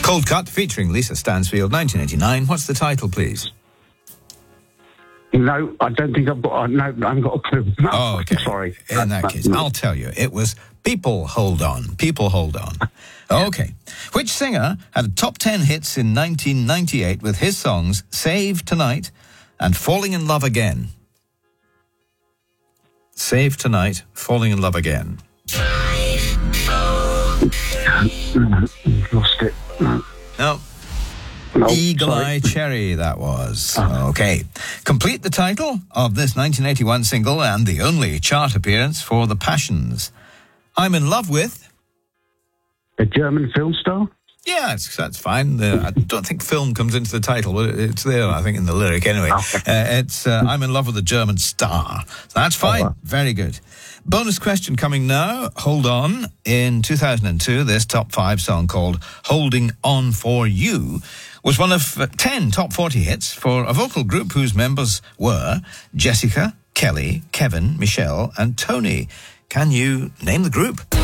Cold Cut featuring Lisa Stansfield, 1989. What's the title, please? No, I don't think I've got... no, I haven't got a clue. No, Oh, okay. Sorry. In that case, I'll tell you. It was People Hold On. People Hold On. Okay. Which singer had top 10 hits in 1998 with his songs Save Tonight and Falling in Love Again? Save Tonight, Falling in Love Again. Lost it. No. No, Eagle sorry. Eye Cherry, that was. Okay. Complete the title of this 1981 single and the only chart appearance for The Passions. I'm in love with... A German film star? Yeah, that's fine. I don't think film comes into the title, but it's there, I think, in the lyric anyway. It's I'm in love with a German star. So that's fine. wow. Very good. Bonus question coming now. Hold on. In 2002, this top 5 song called Holding On For You was one of 10 top 40 hits for a vocal group whose members were Jessica, Kelly, Kevin, Michelle and Tony. Can you name the group?